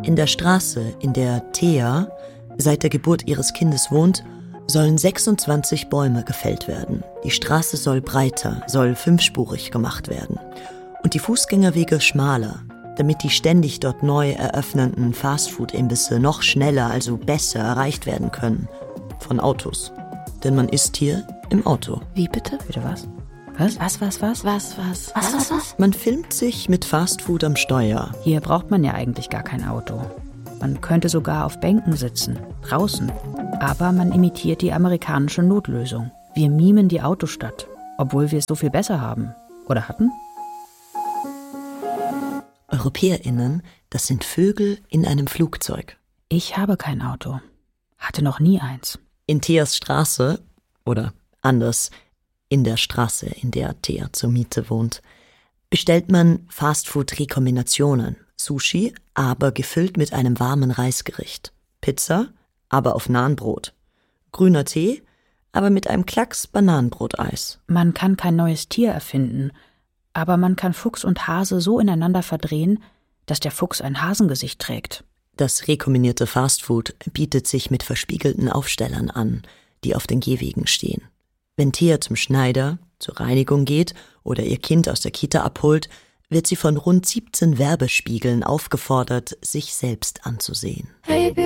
In der Straße, in der Thea seit der Geburt ihres Kindes wohnt, sollen 26 Bäume gefällt werden. Die Straße soll breiter, soll 5-spurig gemacht werden. Und die Fußgängerwege schmaler, damit die ständig dort neu eröffnenden Fastfood-Imbisse noch schneller, also besser erreicht werden können. Von Autos. Denn man isst hier im Auto. Wie bitte? Bitte was? Was? Man filmt sich mit Fastfood am Steuer. Hier braucht man ja eigentlich gar kein Auto. Man könnte sogar auf Bänken sitzen, draußen. Aber man imitiert die amerikanische Notlösung. Wir mimen die Autostadt, obwohl wir es so viel besser haben. Oder hatten? EuropäerInnen, das sind Vögel in einem Flugzeug. Ich habe kein Auto. Hatte noch nie eins. In Theas Straße, oder anders, in der Straße, in der Thea zur Miete wohnt, bestellt man Fastfood-Rekombinationen. Sushi, aber gefüllt mit einem warmen Reisgericht. Pizza, aber auf Nahenbrot. Grüner Tee, aber mit einem Klacks Bananenbroteis. Man kann kein neues Tier erfinden, aber man kann Fuchs und Hase so ineinander verdrehen, dass der Fuchs ein Hasengesicht trägt. Das rekombinierte Fastfood bietet sich mit verspiegelten Aufstellern an, die auf den Gehwegen stehen. Wenn Thea zum Schneider, zur Reinigung geht oder ihr Kind aus der Kita abholt, wird sie von rund 17 Werbespiegeln aufgefordert, sich selbst anzusehen. Hey,